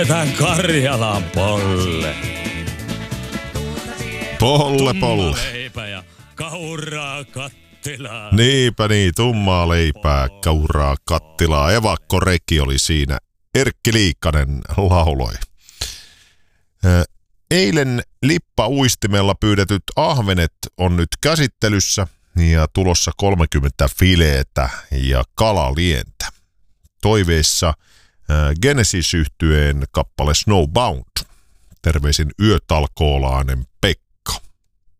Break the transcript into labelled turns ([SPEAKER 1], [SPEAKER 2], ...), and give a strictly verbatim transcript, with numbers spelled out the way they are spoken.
[SPEAKER 1] Tän Karjalan polle.
[SPEAKER 2] Polle, polle.
[SPEAKER 1] Leipä ja kauraa kattilaa.
[SPEAKER 2] Niinpä niin, tummaa leipää, kauraa kattilaa. Evakko Reki oli siinä. Erkki Liikkanen lauloi. Eilen Lippa-uistimella pyydetyt ahvenet on nyt käsittelyssä ja tulossa kolmekymmentä fileetä ja kalalientä. Toiveissa Genesis-yhtyeen kappale Snowbound. Terveisin yötalkoolainen Pekka.